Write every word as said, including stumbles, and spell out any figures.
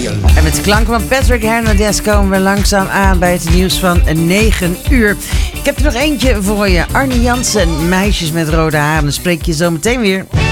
En met de klanken van Patrick Hernandez komen we langzaam aan bij het nieuws van negen uur. Ik heb er nog eentje voor je. Arnie Jansen, Meisjes met rode haren. Dan spreek je zo meteen weer.